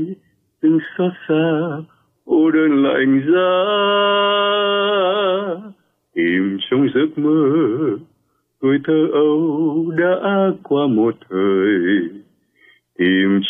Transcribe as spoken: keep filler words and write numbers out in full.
từng xót xa ô đơn lạnh giá, im trong giấc mơ tuổi thơ ấu đã qua một thời, tìm